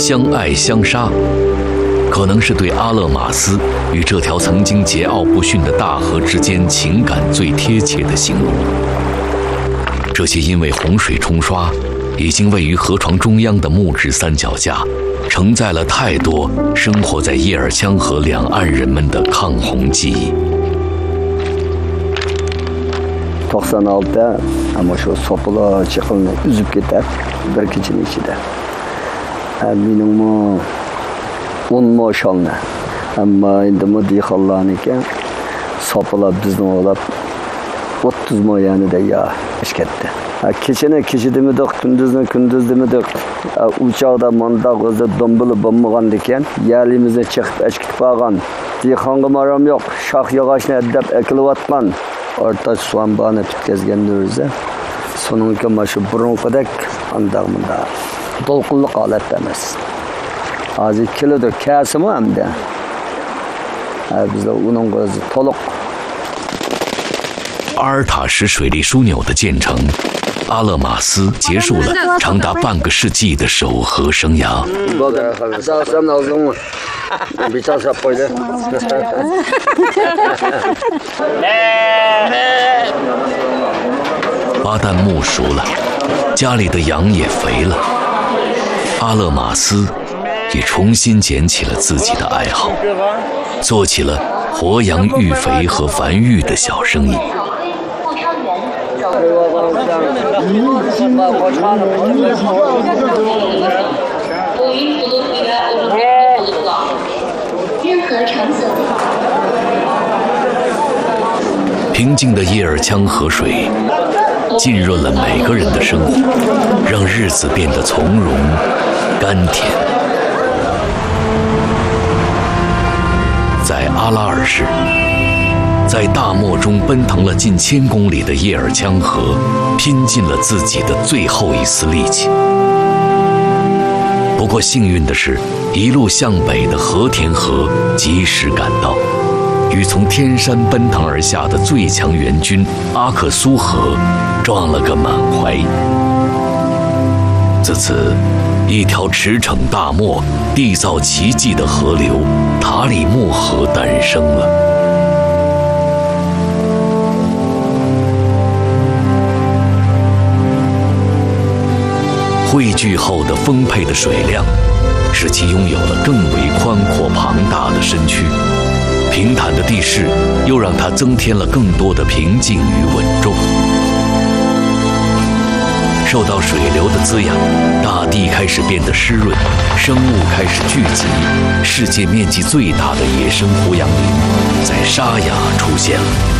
相爱相杀，可能是对阿勒玛斯与这条曾经桀骜不驯的大河之间情感最贴切的形容。这些因为洪水冲刷，已经位于河床中央的木质三脚架，承载了太多生活在叶尔羌河两岸人们的抗洪记忆。 96'da ama şu sopalar çıkılını üzüp gider bir kişinin içinde. Benim mu 10 maşallah. Ama indi mu diyhallan iken sopalar bizden olab 30 mu yani de ya eşketti. Keçene keçidi mi dök, gündüzde mi dök. Uçağda manda gözde dombulu bombagan diken yerimize çıkıp eşkit bağan. Diyhanğı maram yok, şah yağaçını edip ekilivatman. Orta soğan bağını bitkizgendiğimizde sonunki maşı burunqidek andağımında dolqunluq alet emas. Azı kiloda kesimi hem de. Bizde onun gözü toluq. 阿尔塔什水利枢纽的建成，阿勒玛斯结束了长达半个世纪的守河生涯。巴旦木熟了，家里的羊也肥了，阿勒玛斯也重新捡起了自己的爱好，做起了活羊育肥和繁育的小生意。平静的叶尔羌河水浸润了每个人的生活，让日子变得从容甘甜。在阿拉尔市，在大漠中奔腾了近1000公里的叶尔羌河，拼尽了自己的最后一丝力气。不过幸运的是，一路向北的和田河及时赶到，与从天山奔腾而下的最强援军阿克苏河撞了个满怀。自此，一条驰骋大漠、缔造奇迹的河流塔里木河诞生了。汇聚后的丰沛的水量，使其拥有了更为宽阔庞大的身躯。平坦的地势又让它增添了更多的平静与稳重。受到水流的滋养，大地开始变得湿润，生物开始聚集，世界面积最大的野生胡杨林在沙雅出现了。